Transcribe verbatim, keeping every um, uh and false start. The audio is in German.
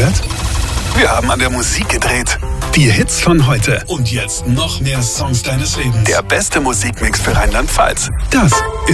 gehört? Wir haben an der Musik gedreht. Die Hits von heute. Und jetzt noch mehr Songs deines Lebens. Der beste Musikmix für Rheinland-Pfalz. Das ist